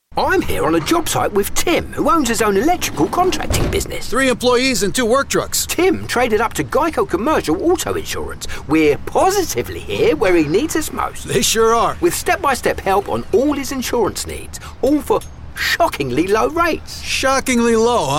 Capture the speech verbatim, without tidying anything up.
I'm here on a job site with Tim, who owns his own electrical contracting business. Three employees and two work trucks. Tim traded up to Geico Commercial Auto Insurance. We're positively here where he needs us most. They sure are. With step-by-step help on all his insurance needs, all for shockingly low rates. Shockingly low, huh?